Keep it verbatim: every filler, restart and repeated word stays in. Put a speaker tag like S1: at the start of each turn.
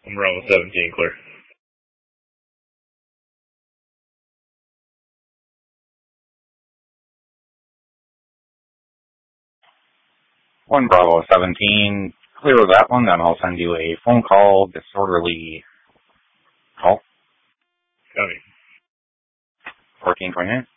S1: I'm Bravo seventeen, clear.
S2: One Bravo seventeen, clear that one, then I'll send you a phone call, disorderly call.
S1: Copy.
S2: fourteen twenty-nine.